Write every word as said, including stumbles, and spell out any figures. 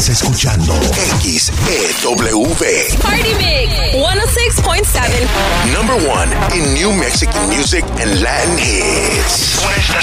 Estás escuchando X E W. Party Mix one oh six point seven. Number one in New Mexican music and Latin hits.